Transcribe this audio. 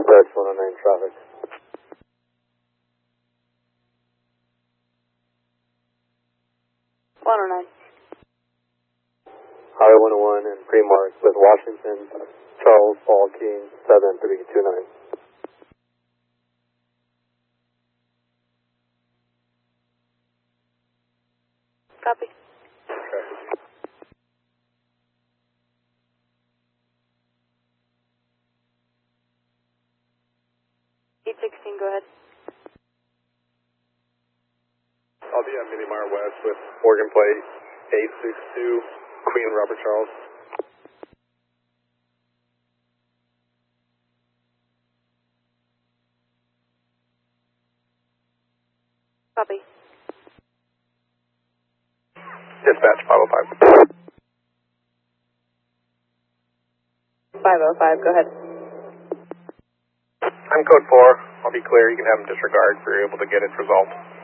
That's 109 traffic. Highway 101 and pre-mark with Washington, Charles, Paul, King, 7329. Copy. Okay. 816, go ahead. I'll be at Minimar West with Morgan Plate 862, Queen Robert Charles. Copy. Dispatch 505. 505, go ahead. I'm code 4. I'll be clear. You can have them disregard if you're able to get it resolved.